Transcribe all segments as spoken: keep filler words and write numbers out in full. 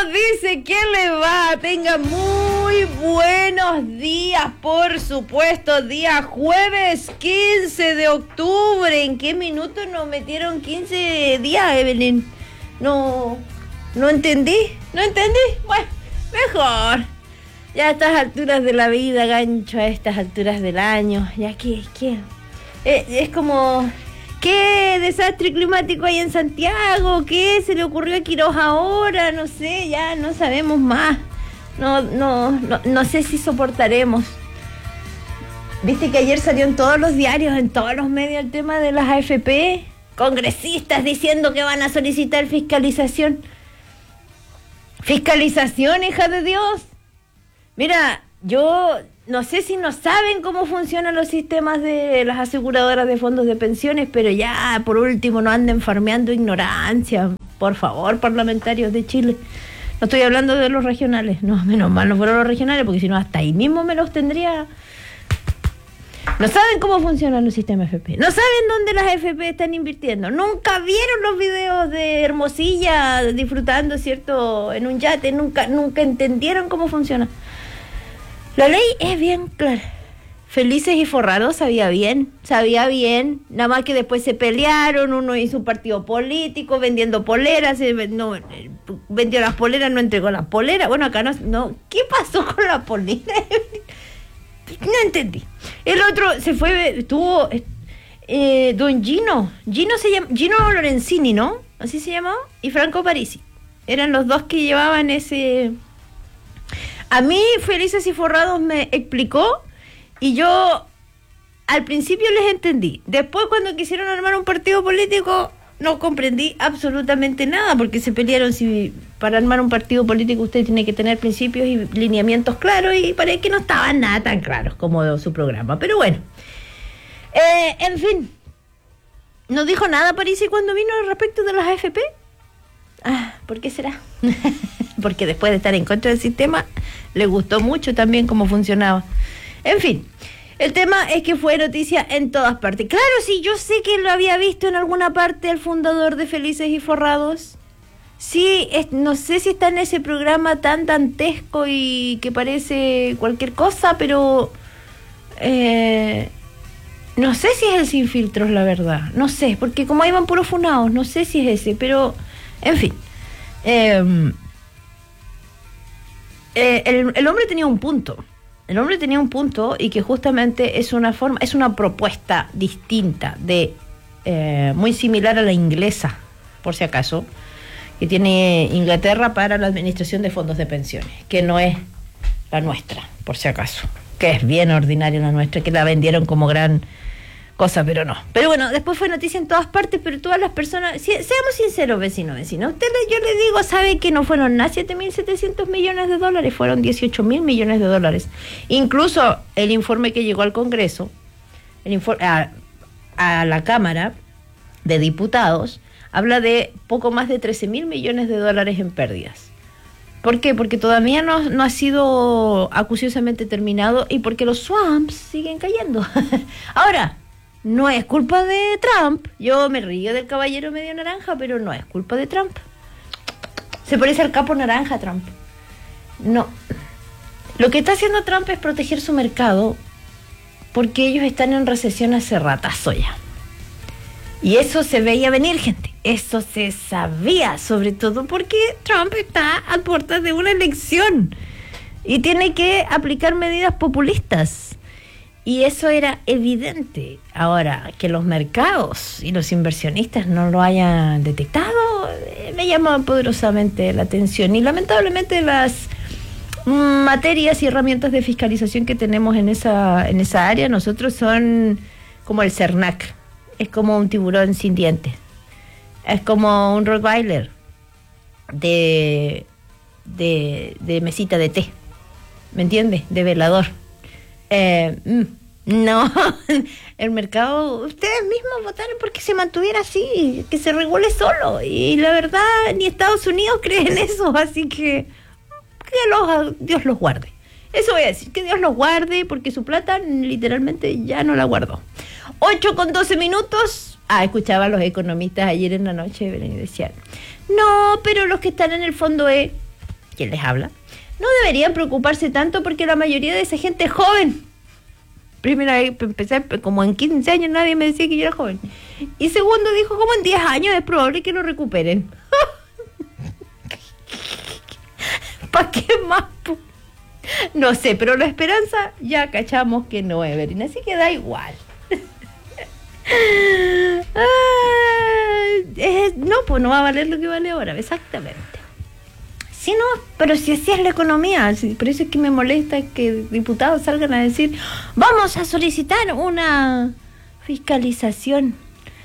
dice? ¿Qué le va? Tenga muy buenos días, por supuesto. Día jueves quince de octubre. ¿En qué minuto nos metieron quince días, Evelyn? No, no entendí, no entendí. Bueno, mejor. Ya a estas alturas de la vida, gancho, a estas alturas del año, ya que, que eh, es como... ¿Qué desastre climático hay en Santiago? ¿Qué se le ocurrió a Quiroz ahora? No sé, ya no sabemos más. No, no, no, no sé si soportaremos. Viste que ayer salió en todos los diarios, en todos los medios, el tema de las A F P. Congresistas diciendo que van a solicitar fiscalización. ¿Fiscalización, hija de Dios? Mira, yo... No sé si no saben cómo funcionan los sistemas de las aseguradoras de fondos de pensiones, pero ya, por último, no anden farmeando ignorancia. Por favor, parlamentarios de Chile. No estoy hablando de los regionales. No, menos mal no fueron los regionales, porque si no, hasta ahí mismo me los tendría... No saben cómo funcionan los sistemas F P. No saben dónde las F P están invirtiendo. Nunca vieron los videos de Hermosilla disfrutando, ¿cierto?, en un yate. Nunca, nunca entendieron cómo funciona. La ley es bien clara. Felices y Forrados sabía bien, sabía bien, nada más que después se pelearon, uno hizo un partido político vendiendo poleras, no, vendió las poleras, no entregó las poleras. Bueno, acá no, no, ¿qué pasó con la polera? No entendí. El otro se fue, estuvo, eh, don Gino, Gino se llama, Gino Lorenzini, ¿no? Así se llamaba, y Franco Parisi. Eran los dos que llevaban ese... A mí, Felices y Forrados me explicó y yo al principio les entendí. Después, cuando quisieron armar un partido político, no comprendí absolutamente nada, porque se pelearon si para armar un partido político usted tiene que tener principios y lineamientos claros, y parece que no estaban nada tan claros como su programa. Pero bueno, eh, en fin, no dijo nada Parisi cuando vino respecto de las A F P. Ah, ¿por qué será? Porque después de estar en contra del sistema, le gustó mucho también cómo funcionaba. En fin, el tema es que fue noticia en todas partes. Claro, sí, yo sé que lo había visto en alguna parte el fundador de Felices y Forrados. Sí, es, no sé si está en ese programa tan dantesco y que parece cualquier cosa, pero... Eh, no sé si es el Sin Filtros, la verdad. No sé, porque como iban puros funados, no sé si es ese, pero... En fin, eh, eh, el, el hombre tenía un punto, el hombre tenía un punto y que justamente es una forma, es una propuesta distinta, de eh, muy similar a la inglesa, por si acaso, que tiene Inglaterra para la administración de fondos de pensiones, que no es la nuestra, por si acaso, que es bien ordinaria la nuestra, que la vendieron como gran... cosa, pero no. Pero bueno, después fue noticia en todas partes, pero todas las personas, si, seamos sinceros, vecino, vecino, usted, yo le digo, sabe que no fueron nada siete mil setecientos millones de dólares, fueron dieciocho mil millones de dólares. Incluso el informe que llegó al Congreso, el informe, a, a la Cámara de Diputados, habla de poco más de trece mil millones de dólares en pérdidas. ¿Por qué? Porque todavía no, no ha sido acuciosamente terminado y porque los swamps siguen cayendo. Ahora, no es culpa de Trump. Yo me río del caballero medio naranja, pero no es culpa de Trump. Se parece al capo naranja, Trump. No. Lo que está haciendo Trump es proteger su mercado, porque ellos están en recesión hace ratazo ya. Y eso se veía venir, gente. Eso se sabía, sobre todo porque Trump está a puertas de una elección y tiene que aplicar medidas populistas. Y eso era evidente. Ahora, que los mercados y los inversionistas no lo hayan detectado, eh, me llama poderosamente la atención. Y lamentablemente las materias y herramientas de fiscalización que tenemos en esa, en esa área, nosotros son como el Cernac. Es como un tiburón sin dientes. Es como un Rottweiler de, de, de mesita de té. ¿Me entiendes? De velador. Eh, no, el mercado, ustedes mismos votaron porque se mantuviera así, que se regule solo, y la verdad ni Estados Unidos cree en eso, así que que los, Dios los guarde. Eso voy a decir, que Dios los guarde, porque su plata literalmente ya no la guardó. ocho con doce minutos. Ah, escuchaba a los economistas ayer en la noche y decían, no, pero los que están en el fondo E, quien les habla, no deberían preocuparse tanto porque la mayoría de esa gente es joven. Primera vez empecé, como en quince años nadie me decía que yo era joven. Y segundo dijo, como en diez años es probable que lo recuperen. ¿Para qué más? No sé, pero la esperanza ya cachamos que no, Evelyn, así que da igual. ah, es, no, pues no va a valer lo que vale ahora, exactamente. Sí, no, pero si así es la economía, por eso es que me molesta que diputados salgan a decir, vamos a solicitar una fiscalización.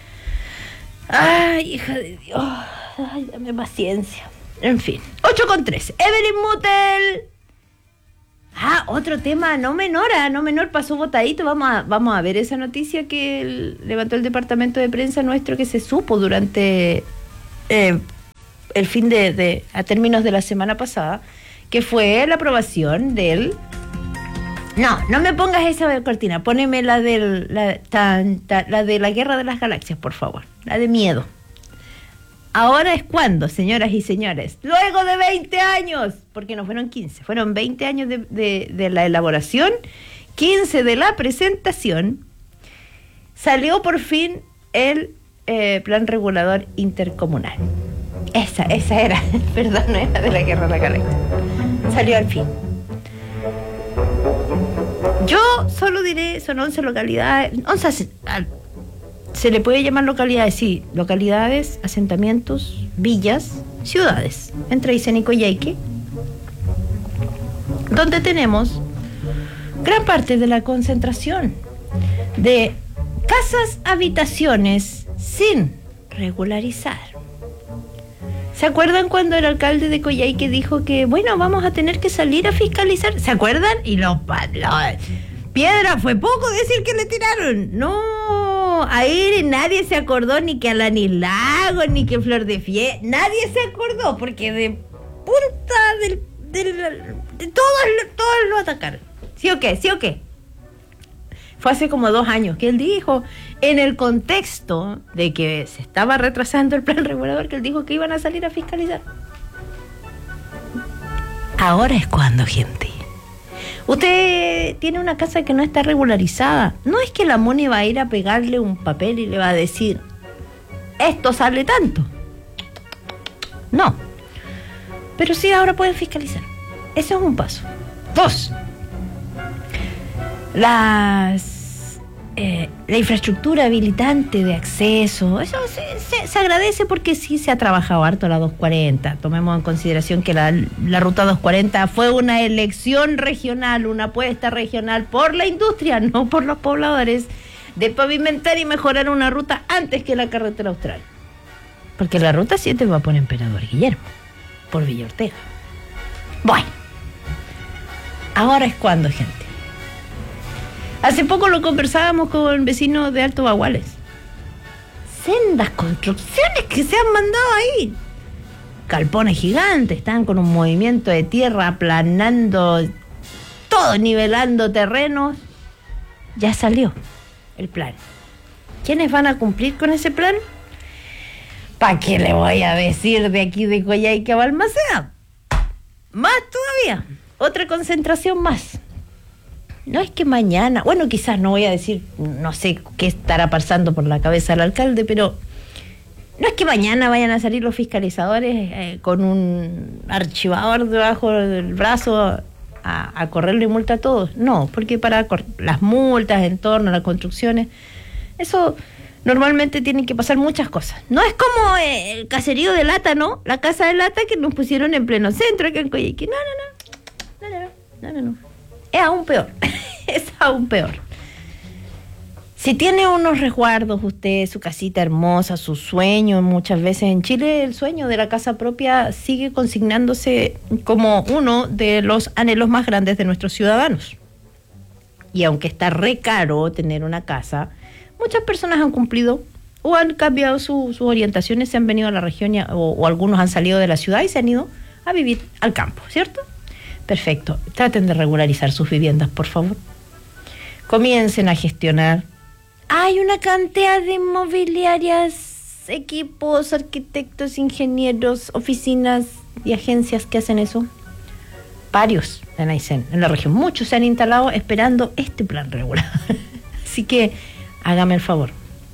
Ay, hija de Dios, ay, dame paciencia. En fin, ocho con tres. Evelyn Mutel. Ah, otro tema no menor, ah, no menor, pasó botadito. Vamos a, vamos a ver esa noticia que el, levantó el departamento de prensa nuestro, que se supo durante eh, el fin de, de, a términos de la semana pasada, que fue la aprobación del... No, no me pongas esa cortina, poneme la, del, la, tan, tan, la de la Guerra de las Galaxias, por favor, la de miedo. Ahora es cuando, señoras y señores, luego de veinte años, porque no fueron quince, fueron veinte años de, de, de la elaboración, quince de la presentación, salió por fin el eh, plan regulador intercomunal. Esa, esa era, perdón, no era de la Guerra de la Galaxia. Salió al fin. Yo solo diré, son once localidades, once, se le puede llamar localidades, sí, localidades, asentamientos, villas, ciudades, entre Aysén y Coyhaique, donde tenemos gran parte de la concentración de casas, habitaciones sin regularizar. ¿Se acuerdan cuando el alcalde de Coyhaique dijo que, bueno, vamos a tener que salir a fiscalizar? ¿Se acuerdan? Y los... los piedra, fue poco decir que le tiraron. No, ahí nadie se acordó, ni que Alanis Lagos, ni que Flor de Fiel, nadie se acordó, porque de punta del, del, de todos, todos lo atacaron. ¿Sí o qué? ¿Sí o qué? Fue hace como dos años que él dijo, en el contexto de que se estaba retrasando el plan regulador, que él dijo que iban a salir a fiscalizar. Ahora es cuando, gente. Usted tiene una casa que no está regularizada. No es que la Moni va a ir a pegarle un papel y le va a decir, esto sale tanto. No. Pero sí, ahora pueden fiscalizar. Ese es un paso. Dos. Las, eh, la infraestructura habilitante de acceso, eso se, se, se agradece porque sí se ha trabajado harto la doscientos cuarenta. Tomemos en consideración que la, la ruta doscientos cuarenta fue una elección regional, una apuesta regional por la industria, no por los pobladores, de pavimentar y mejorar una ruta antes que la carretera austral. Porque la ruta siete va por Emperador Guillermo, por Villa Ortega. Bueno, ahora es cuando, gente. Hace poco lo conversábamos con vecinos de Alto Baguales. Sendas construcciones que se han mandado ahí. Galpones gigantes, están con un movimiento de tierra aplanando todo, nivelando terrenos. Ya salió el plan. ¿Quiénes van a cumplir con ese plan? ¿Para qué le voy a decir de aquí de Coyhaique a Balmaceda? Más todavía. Otra concentración más. No es que mañana, bueno, quizás no voy a decir, no sé qué estará pasando por la cabeza del alcalde, pero no es que mañana vayan a salir los fiscalizadores eh, con un archivador debajo del brazo a, a correrle multa a todos. No, porque para las multas en torno a las construcciones, eso normalmente tienen que pasar muchas cosas. No es como eh, el caserío de Lata, ¿no? La casa de Lata que nos pusieron en pleno centro acá en Coyhaique. No, no, no, no, no, no, no, no. Es aún peor, es aún peor. Si tiene unos resguardos usted, su casita hermosa, su sueño, muchas veces en Chile el sueño de la casa propia sigue consignándose como uno de los anhelos más grandes de nuestros ciudadanos. Y aunque está re caro tener una casa, muchas personas han cumplido o han cambiado su, sus orientaciones, se han venido a la región y, o, o algunos han salido de la ciudad y se han ido a vivir al campo, ¿cierto? Perfecto. Traten de regularizar sus viviendas, por favor. Comiencen a gestionar. Hay una cantidad de inmobiliarias equipos, arquitectos, ingenieros, oficinas y agencias que hacen eso. Varios en Aysén, en la región. Muchos se han instalado esperando este plan regulador. Así que hágame el favor.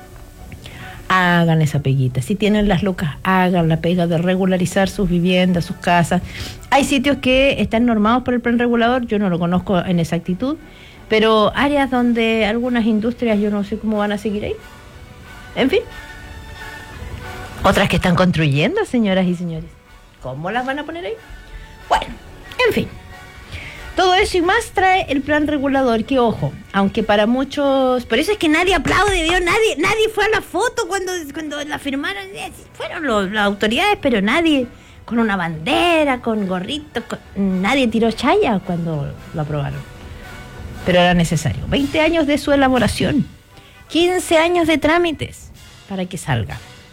Hagan esa peguita. Si tienen las locas, hagan la pega de regularizar sus viviendas, sus casas. Hay sitios que están normados por el plan regulador, yo no lo conozco en exactitud, pero áreas donde algunas industrias yo no sé cómo van a seguir ahí. En fin. Otras que están construyendo, señoras y señores. ¿Cómo las van a poner ahí? Bueno, en fin. Todo eso y más trae el plan regulador, que ojo, aunque para muchos, por eso es que nadie aplaude, ¿vio? nadie nadie fue a la foto cuando, cuando la firmaron, fueron los, las autoridades, pero nadie con una bandera, con gorritos, con, nadie tiró chaya cuando lo aprobaron. Pero era necesario, veinte años de su elaboración, quince años de trámites para que salga.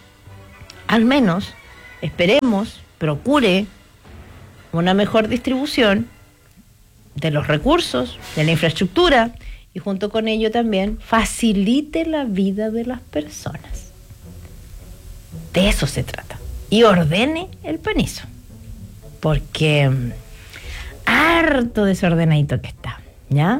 Al menos, esperemos, procure una mejor distribución de los recursos, de la infraestructura, y junto con ello también facilite la vida de las personas. De eso se trata. Y ordene el panizo. Porque um, harto desordenadito que está, ¿ya?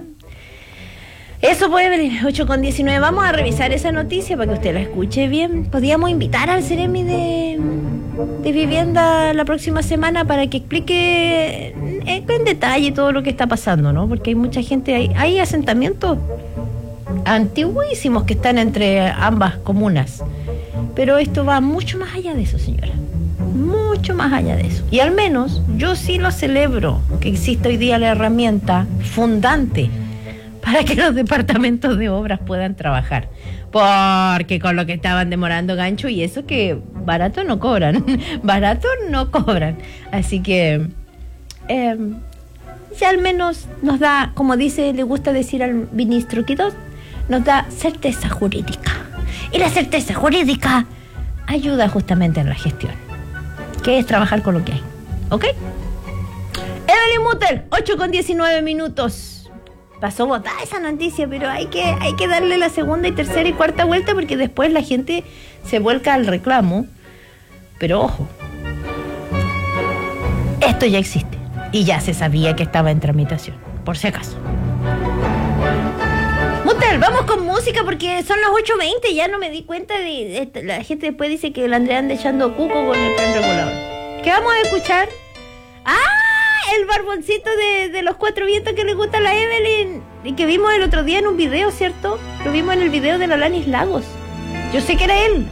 Eso puede venir, ocho con diecinueve. Vamos a revisar esa noticia para que usted la escuche bien. Podríamos invitar al Ceremi de, de Vivienda la próxima semana para que explique en, en detalle todo lo que está pasando, ¿no? Porque hay mucha gente, hay, hay asentamientos antiguísimos que están entre ambas comunas. Pero esto va mucho más allá de eso, señora. Mucho más allá de eso. Y al menos yo sí lo celebro, que existe hoy día la herramienta fundante para que los departamentos de obras puedan trabajar. Porque con lo que estaban demorando gancho y eso que barato no cobran, barato no cobran. Así que eh, ya al menos nos da, como dice, le gusta decir al ministro Quidós, nos da certeza jurídica. Y la certeza jurídica ayuda justamente en la gestión, que es trabajar con lo que hay. ¿Ok? Evelyn Mutter, ocho con diecinueve minutos. Pasó botada esa noticia, pero hay que, hay que darle la segunda y tercera y cuarta vuelta porque después la gente se vuelca al reclamo. Pero ojo, esto ya existe y ya se sabía que estaba en tramitación, por si acaso. Mutter, vamos con música porque son las ocho veinte, ya no me di cuenta de, de la gente después dice que la Andrea anda echando cuco con el plan regulador. ¿Qué vamos a escuchar? ¡Ah! El barboncito de, de los cuatro vientos que le gusta a la Evelyn y que vimos el otro día en un video, ¿cierto? Lo vimos en el video de la Alanis Lagos. Yo sé que era él,